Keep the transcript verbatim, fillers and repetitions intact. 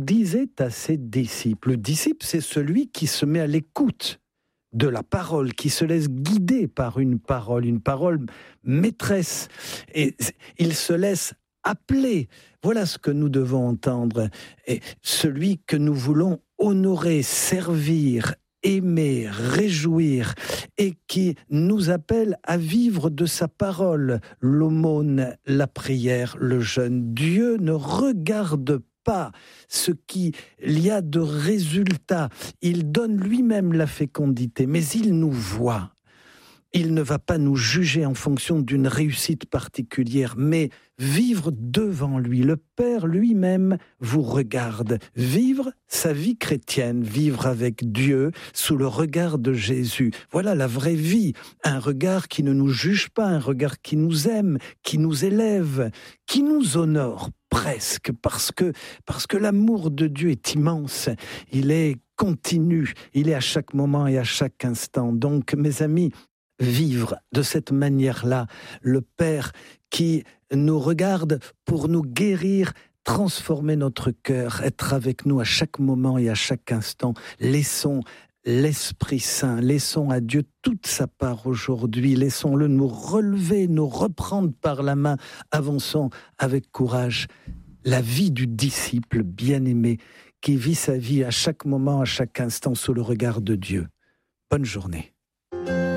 disait à ses disciples. Le disciple, c'est celui qui se met à l'écoute de la parole, qui se laisse guider par une parole, une parole maîtresse. Et il se laisse appeler. Voilà ce que nous devons entendre. Et celui que nous voulons honorer, servir, aimer, réjouir, et qui nous appelle à vivre de sa parole, l'aumône, la prière, le jeûne. Dieu ne regarde pas ce qu'il y a de résultats. Il donne lui-même la fécondité, mais il nous voit. Il ne va pas nous juger en fonction d'une réussite particulière, mais vivre devant lui. Le Père lui-même vous regarde. Vivre sa vie chrétienne, vivre avec Dieu sous le regard de Jésus. Voilà la vraie vie. Un regard qui ne nous juge pas, un regard qui nous aime, qui nous élève, qui nous honore presque, parce que, parce que l'amour de Dieu est immense. Il est continu, il est à chaque moment et à chaque instant. Donc, mes amis, vivre de cette manière-là, le Père qui nous regarde pour nous guérir, transformer notre cœur, être avec nous à chaque moment et à chaque instant. Laissons l'Esprit Saint, laissons à Dieu toute sa part aujourd'hui, laissons-le nous relever, nous reprendre par la main, avançons avec courage. La vie du disciple bien-aimé qui vit sa vie à chaque moment, à chaque instant sous le regard de Dieu. Bonne journée.